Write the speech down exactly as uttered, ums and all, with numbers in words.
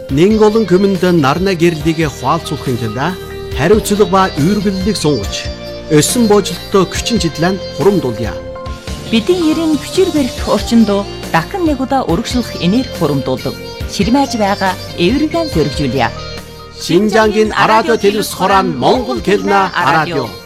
Нэн олон көмөнд нарна гэрлэгийг хуалцуулахын тулд хариуцлага ба үүргэллийг сунгаж, өссөн боожлолтоо хүчин чиглэн хурамдуулъя. Бидний ерэн хүчээр барих орчинд дахин нэг удаа урагшлах энерги хурамдуулдаг. Ширмэж байгаа эвэргэн зөргижүүлье. Шинжангийн радио телевиз хорон Монгол хэлнэ радио.